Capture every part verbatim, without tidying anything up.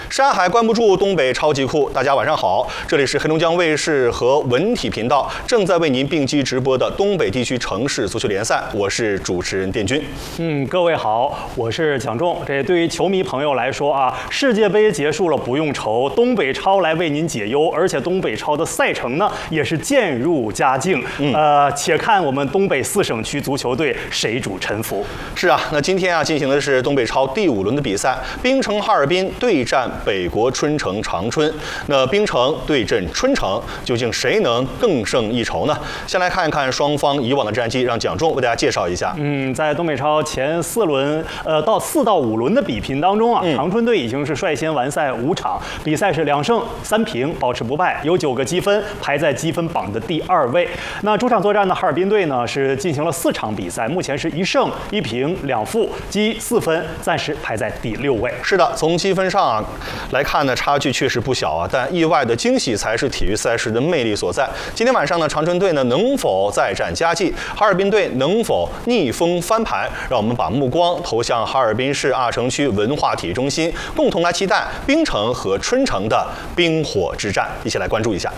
山海关不住，东北超级酷。大家晚上好，这里是黑龙江卫视和文体频道正在为您并机直播的东北地区城市足球联赛，我是主持人电军。 嗯，各位好，我是蒋仲。这对于球迷朋友来说啊，世界杯结束了不用愁，东北超来为您解忧，而且东北超的赛程呢也是渐入佳境。嗯、呃，且看我们东北四省区足球队谁主沉浮。 是啊，那今天啊进行的是东北超第五轮的比赛，冰城哈尔滨对战北国春城长春。那冰城对阵春城，究竟谁能更胜一筹呢？先来看一看双方以往的战绩，让蒋仲为大家介绍一下。 嗯，在东北超前四轮，呃，到四到五轮的比拼当中啊，嗯、长春队已经是率先完赛五场，比赛是两胜三平，保持不败，有九个积分，排在积分榜的第二位。那主场作战的哈尔滨队呢，是进行了四场比赛，目前是一胜一平两负，积四分，暂时排在第六位。 是的，从积分上啊来看呢，差距确实不小啊，但意外的惊喜才是体育赛事的魅力所在。今天晚上呢，长春队呢能否再展佳绩，哈尔滨队能否逆风翻盘？让我们把目光投向哈尔滨市阿城区文化体育中心，共同来期待冰城和春城的冰火之战，一起来关注一下。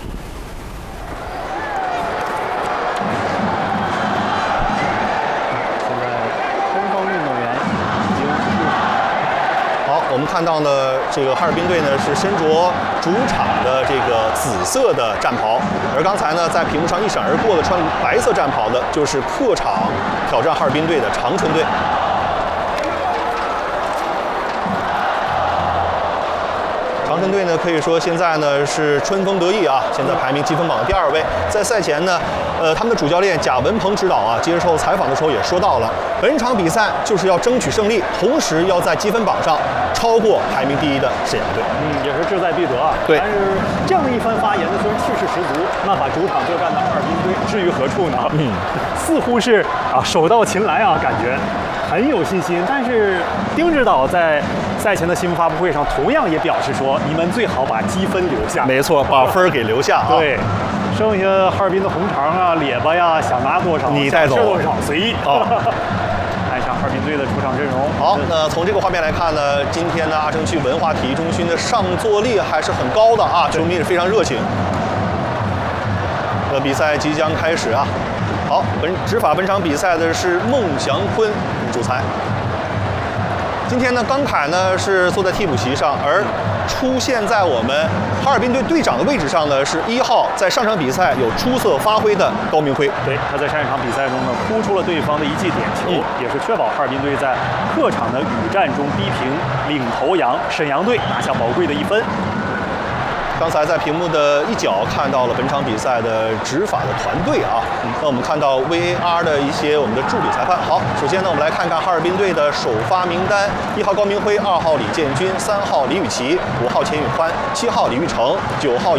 我们看到呢，这个哈尔滨队呢是身着主场的这个紫色的战袍，而刚才呢在屏幕上一闪而过的穿白色战袍的，就是客场挑战哈尔滨队的长春队。长春队呢，可以说现在呢是春风得意啊，现在排名积分榜的第二位。在赛前呢，呃，他们的主教练贾文鹏指导啊，接受采访的时候也说到了，本场比赛就是要争取胜利，同时要在积分榜上超过排名第一的沈阳队。 嗯，也是志在必得啊。 对。 但是这样一番发言呢，虽然气势十足，那把主场作战的哈尔滨队置于何处呢？嗯，似乎是啊手到擒来啊，感觉很有信心。但是丁指导在赛前的新闻发布会上，同样也表示说，你们最好把积分留下。 没错，把分给留下啊。 对，剩下哈尔滨的红肠啊、列巴呀，想拿多少你带走， 吃多少随意。 哦、 看一下哈尔滨队的出场阵容。 好，那从这个画面来看呢，今天呢阿城区文化体育中心的上座率还是很高的啊，球迷也非常热情。那比赛即将开始啊。好，本执法本场比赛的是孟祥坤主裁。今天呢，刚凯呢是坐在替补席上，而出现在我们哈尔滨队队长的位置上呢，是一号，在上场比赛有出色发挥的高明辉。 对，他在上一场比赛中呢，扑出了对方的一记点球，嗯、也是确保哈尔滨队在客场的雨战中逼平领头羊沈阳队，拿下宝贵的一分。 刚才在屏幕的一角看到了本场比赛的执法的团队啊，那我们看到 V A R 的一些我们的助理裁判。好，首先呢，我们来看看哈尔滨队的首发名单：一号高明辉，二号李建军，三号李雨琦，五号钱宇宽，七号李玉成，九号